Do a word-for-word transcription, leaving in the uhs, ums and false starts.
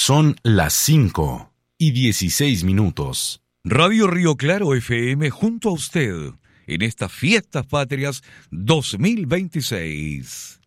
Son las cinco y dieciséis minutos. Radio Río Claro F M junto a usted en estas fiestas patrias dos mil veintiséis.